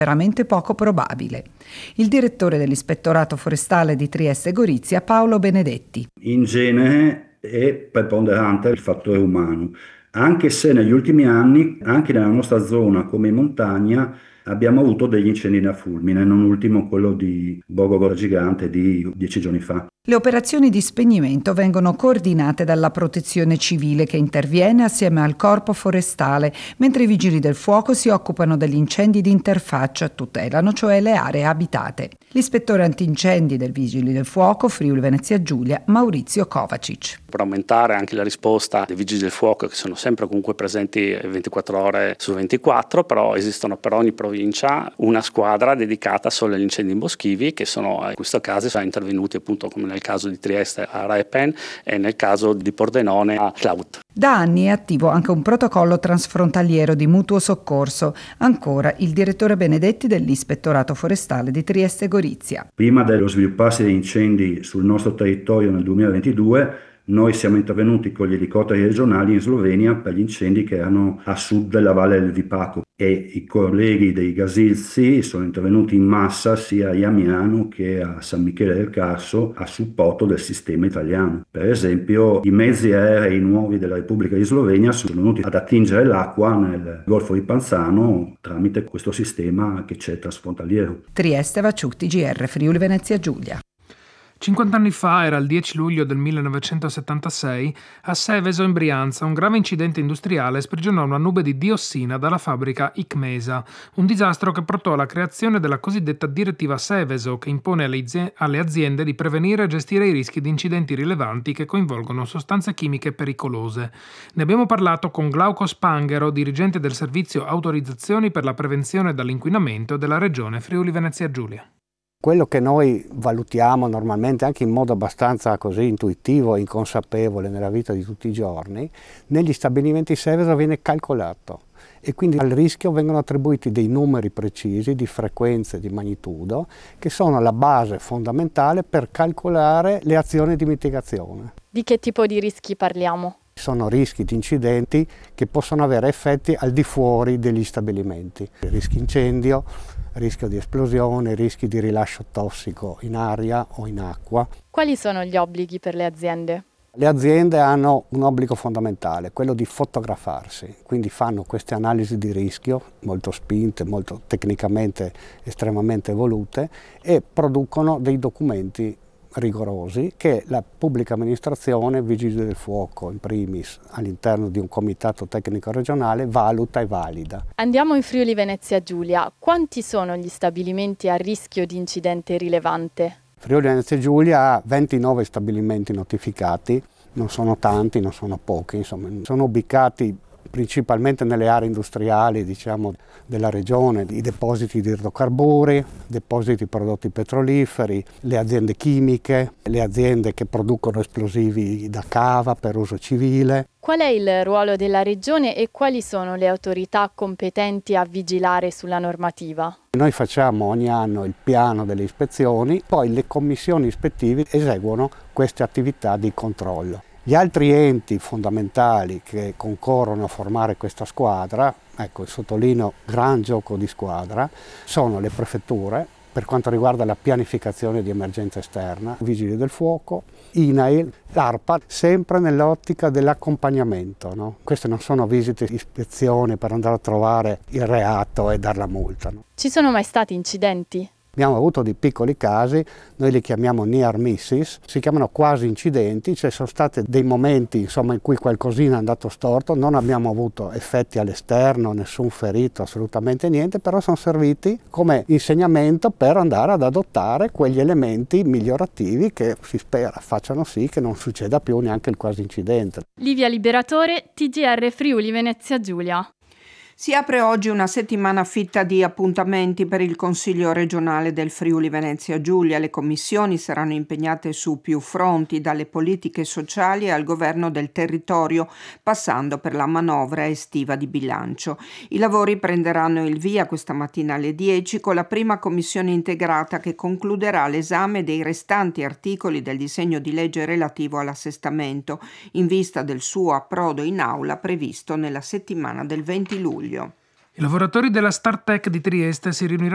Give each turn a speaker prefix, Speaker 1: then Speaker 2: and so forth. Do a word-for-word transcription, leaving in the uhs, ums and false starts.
Speaker 1: veramente poco probabile. Il direttore dell'Ispettorato Forestale di Trieste Gorizia, Paolo Benedetti.
Speaker 2: In genere è preponderante il fattore umano, anche se negli ultimi anni, anche nella nostra zona come in montagna, abbiamo avuto degli incendi da fulmine, non ultimo quello di Borgogora Gigante di dieci giorni fa.
Speaker 1: Le operazioni di spegnimento vengono coordinate dalla Protezione Civile che interviene assieme al Corpo Forestale, mentre i Vigili del Fuoco si occupano degli incendi di interfaccia, tutelano cioè le aree abitate. L'ispettore antincendi del Vigili del Fuoco Friuli Venezia Giulia, Maurizio Kovacic.
Speaker 3: Per aumentare anche la risposta dei Vigili del Fuoco, che sono sempre comunque presenti ventiquattro ore su ventiquattro, però esistono per ogni provincia una squadra dedicata solo agli incendi boschivi, che sono in questo caso sono intervenuti appunto come nel caso di Trieste a Repen e nel caso di Pordenone a Clout.
Speaker 1: Da anni è attivo anche un protocollo transfrontaliero di mutuo soccorso. Ancora il direttore Benedetti dell'Ispettorato Forestale di Trieste Gorizia.
Speaker 2: Prima dello svilupparsi degli incendi sul nostro territorio nel duemilaventidue, noi siamo intervenuti con gli elicotteri regionali in Slovenia per gli incendi che erano a sud della valle del Vipaco e i colleghi dei Gasilzi sono intervenuti in massa sia a Jamiano che a San Michele del Carso a supporto del sistema italiano. Per esempio, i mezzi aerei nuovi della Repubblica di Slovenia sono venuti ad attingere l'acqua nel Golfo di Panzano tramite questo sistema che c'è transfrontaliero.
Speaker 1: Trieste Vaciuc, T G R Friuli Venezia Giulia.
Speaker 4: cinquanta anni fa, era il dieci luglio del millenovecentosettantasei, a Seveso in Brianza un grave incidente industriale sprigionò una nube di diossina dalla fabbrica Icmesa, un disastro che portò alla creazione della cosiddetta direttiva Seveso, che impone alle aziende di prevenire e gestire i rischi di incidenti rilevanti che coinvolgono sostanze chimiche pericolose. Ne abbiamo parlato con Glauco Spanghero, dirigente del servizio autorizzazioni per la prevenzione dall'inquinamento della regione Friuli Venezia Giulia.
Speaker 5: Quello che noi valutiamo normalmente anche in modo abbastanza così intuitivo e inconsapevole nella vita di tutti i giorni, negli stabilimenti Seveso viene calcolato e quindi al rischio vengono attribuiti dei numeri precisi di frequenze di magnitudo che sono la base fondamentale per calcolare le azioni di mitigazione.
Speaker 6: Di che tipo di rischi parliamo?
Speaker 5: Sono rischi di incidenti che possono avere effetti al di fuori degli stabilimenti, rischi incendio, rischio di esplosione, rischi di rilascio tossico in aria o in acqua.
Speaker 6: Quali sono gli obblighi per le aziende?
Speaker 5: Le aziende hanno un obbligo fondamentale, quello di fotografarsi, quindi fanno queste analisi di rischio molto spinte, molto tecnicamente estremamente evolute e producono dei documenti rigorosi che la pubblica amministrazione, Vigili del Fuoco in primis, all'interno di un comitato tecnico regionale, valuta e valida.
Speaker 6: Andiamo in Friuli Venezia Giulia. Quanti sono gli stabilimenti a rischio di incidente rilevante?
Speaker 5: Friuli Venezia Giulia ha ventinove stabilimenti notificati, non sono tanti, non sono pochi, insomma, sono ubicati principalmente nelle aree industriali, diciamo, della regione, i depositi di idrocarburi, depositi di prodotti petroliferi, le aziende chimiche, le aziende che producono esplosivi da cava per uso civile.
Speaker 6: Qual è il ruolo della regione e quali sono le autorità competenti a vigilare sulla normativa?
Speaker 5: Noi facciamo ogni anno il piano delle ispezioni, poi le commissioni ispettive eseguono queste attività di controllo. Gli altri enti fondamentali che concorrono a formare questa squadra, ecco, sottolineo gran gioco di squadra, sono le prefetture, per quanto riguarda la pianificazione di emergenza esterna, Vigili del Fuoco, I N A I L, l'ARPA, sempre nell'ottica dell'accompagnamento, no? Queste non sono visite ispezioni per andare a trovare il reato e dar la multa. No?
Speaker 6: Ci sono mai stati incidenti?
Speaker 5: Abbiamo avuto dei piccoli casi, noi li chiamiamo near misses, si chiamano quasi incidenti, cioè sono stati dei momenti insomma, in cui qualcosina è andato storto, non abbiamo avuto effetti all'esterno, nessun ferito, assolutamente niente, però sono serviti come insegnamento per andare ad adottare quegli elementi migliorativi che si spera facciano sì che non succeda più neanche il quasi incidente.
Speaker 6: Livia Liberatore, T G R Friuli Venezia Giulia.
Speaker 7: Si apre oggi una settimana fitta di appuntamenti per il Consiglio regionale del Friuli Venezia Giulia. Le commissioni saranno impegnate su più fronti, dalle politiche sociali al governo del territorio, passando per la manovra estiva di bilancio. I lavori prenderanno il via questa mattina alle dieci con la prima commissione integrata che concluderà l'esame dei restanti articoli del disegno di legge relativo all'assestamento, in vista del suo approdo in aula previsto nella settimana del venti luglio.
Speaker 4: I lavoratori della Startech di Trieste si riuniranno